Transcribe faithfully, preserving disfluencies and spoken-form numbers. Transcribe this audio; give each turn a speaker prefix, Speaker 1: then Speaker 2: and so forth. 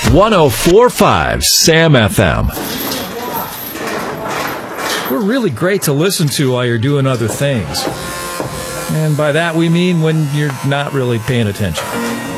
Speaker 1: one oh four point five Sam F M. We're really great to listen to while you're doing other things. And by that we mean when you're not really paying attention.